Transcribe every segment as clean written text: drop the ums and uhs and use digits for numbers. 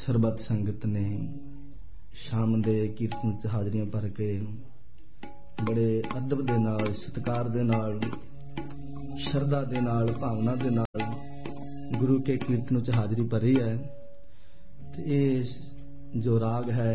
ਸਰਬੱਤ ਸੰਗਤ ਨੇ ਸ਼ਾਮ ਦੇ ਕੀਰਤਨ 'ਚ ਹਾਜ਼ਰੀਆਂ ਭਰ ਕੇ ਬੜੇ ਅਦਬ ਦੇ ਨਾਲ, ਸਤਿਕਾਰ ਦੇ ਨਾਲ, ਸ਼ਰਧਾ ਦੇ ਨਾਲ, ਭਾਵਨਾ ਦੇ ਨਾਲ ਗੁਰੂ ਕੇ ਕੀਰਤਨ 'ਚ ਹਾਜ਼ਰੀ ਭਰੀ ਹੈ। ਤੇ ਇਹ ਜੋ ਰਾਗ ਹੈ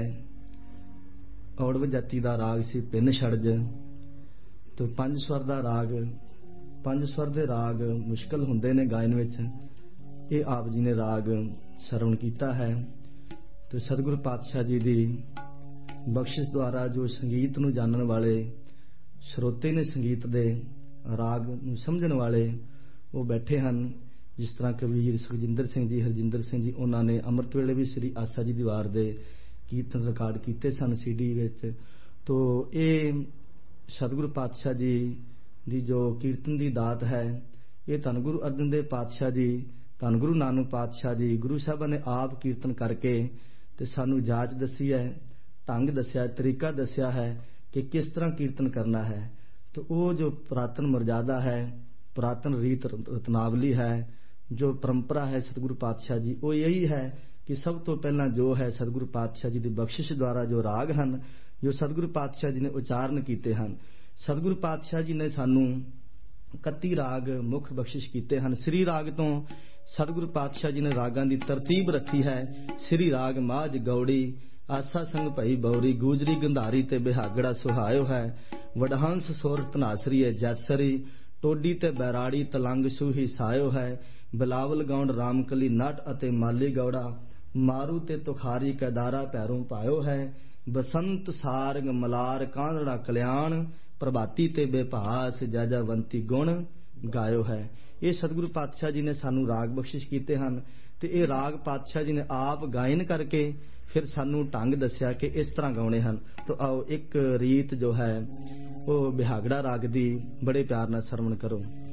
ਔੜਵ ਜਾਤੀ ਦਾ ਰਾਗ ਸੀ, ਪਿੰਨ ਛੜਜ। ਤੇ 5 ਸਵਰ ਦਾ ਰਾਗ, 5 ਸਵਰ ਦੇ ਰਾਗ ਮੁਸ਼ਕਲ ਹੁੰਦੇ ਨੇ ਗਾਇਨ ਵਿੱਚ। ਇਹ ਆਪ ਜੀ ਨੇ ਰਾਗ ਸਰਵਣ ਕੀਤਾ ਹੈ। ਤੇ ਸਤਿਗੁਰੂ ਪਾਤਸ਼ਾਹ ਜੀ ਦੀ ਬਖਸ਼ਿਸ਼ ਦੁਆਰਾ ਜੋ ਸੰਗੀਤ ਨੂੰ ਜਾਣਨ ਵਾਲੇ ਸਰੋਤੇ ਨੇ, ਸੰਗੀਤ ਦੇ ਰਾਗ ਨੂੰ ਸਮਝਣ ਵਾਲੇ, ਉਹ ਬੈਠੇ ਹਨ। ਜਿਸ ਤਰ੍ਹਾਂ ਕਵੀਰ ਸੁਖਜਿੰਦਰ ਸਿੰਘ ਜੀ, ਹਰਜਿੰਦਰ ਸਿੰਘ ਜੀ, ਉਹਨਾਂ ਨੇ ਅੰਮ੍ਰਿਤ ਵੇਲੇ ਵੀ ਸ੍ਰੀ ਆਸਾ ਜੀ ਦੀ ਵਾਰ ਦੇ ਕੀਰਤਨ ਰਿਕਾਰਡ ਕੀਤੇ ਸਨ CD ਵਿੱਚ। ਤੋ ਇਹ ਸਤਿਗੁਰੂ ਪਾਤਸ਼ਾਹ ਜੀ ਦੀ ਜੋ ਕੀਰਤਨ ਦੀ ਦਾਤ ਹੈ, ਇਹ ਧੰਨ ਗੁਰੂ ਅਰਜਨ ਦੇਵ ਪਾਤਸ਼ਾਹ ਜੀ, ਧੰਨ ਗੁਰੂ ਨਾਨਕ ਪਾਤਸ਼ਾਹ ਜੀ, ਗੁਰੂ ਸਾਹਿਬਾਂ ਨੇ ਆਪ ਕੀਰਤਨ ਕਰਕੇ ਤੇ ਸਾਨੂੰ ਜਾਚ ਦੱਸੀ ਹੈ, ਢੰਗ ਦੱਸਿਆ, ਤਰੀਕਾ ਦੱਸਿਆ ਹੈ ਕਿ ਕਿਸ ਤਰ੍ਹਾਂ ਕੀਰਤਨ ਕਰਨਾ ਹੈ। तो वो जो पुरातन मर्यादा है, पुरातन रीत रत्नावली है, जो परंपरा है सतगुरु पातशाह जी, वो यही है कि सब तो पहला जो है सतगुरु पातशाह जी की बख्शिश द्वारा जो राग हैं, जो सतगुरु पातशाह जी ने उचारण किए हैं। सतगुरु पातशाह जी ने सानू 31 राग मुख बख्शिश किए हैं। श्री राग तो सतगुरु पातशाह जी ने रागां की तरतीब रखी है। श्री राग माझ गौड़ी, आसा संग भई बौरी, गूजरी गंधारी ते बिहागड़ा सुहायो है। वडहंस सोर धनासरी है जैतसरी, टोडी ते बैराड़ी तलंग सूही सायो है। बिलावल गौंड रामकली नट अते माली गौड़ा, मारू ते तुखारी कैदारा पैरों पायो है। बसंत सारंग मलार कांदड़ा कल्याण, प्रभाती ते बेभास जैजावंती गुण गायो है। ये सतगुरु पातशाह जी ने सानू राग बख्शिश किए हैं। ते ये राग पातशाह जी ने आप गायन करके फिर सानू ढंग दसिया कि इस तरह गाने हैं। तो आओ एक रीत जो है वो बिहागड़ा राग दी बड़े प्यार नाल सरवण करो।